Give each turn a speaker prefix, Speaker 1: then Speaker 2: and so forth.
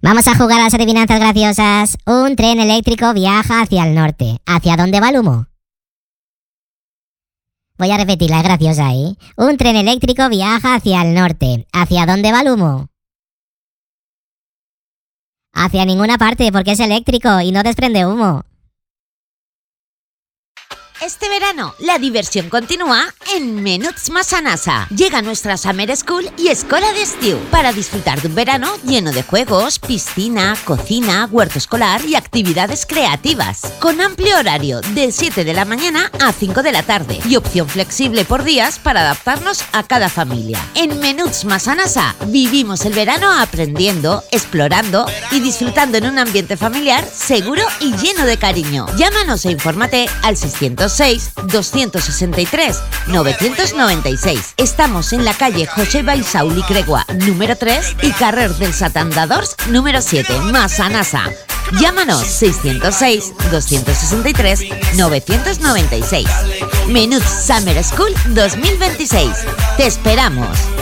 Speaker 1: Vamos a jugar a las adivinanzas graciosas. Un tren eléctrico viaja hacia el norte. ¿Hacia dónde va el humo? Voy a repetirla, es graciosa, ¿eh? Un tren eléctrico viaja hacia el norte. ¿Hacia dónde va el humo? Hacia ninguna parte, porque es eléctrico y no desprende humo.
Speaker 2: Este verano, la diversión continúa en Menuts Massanassa. Llega nuestra Summer School y Escola d'Estiu para disfrutar de un verano lleno de juegos, piscina, cocina, huerto escolar y actividades creativas. Con amplio horario de 7 de la mañana a 5 de la tarde y opción flexible por días para adaptarnos a cada familia. En Menuts Massanassa vivimos el verano aprendiendo, explorando y disfrutando en un ambiente familiar seguro y lleno de cariño. Llámanos e infórmate al 606-263-996. Estamos en la calle José Baisauli Cregua, número 3 y Carrer dels Atandadors, número 7, Massanassa. Llámanos 606-263-996. Menuts Summer School 2026. ¡Te esperamos!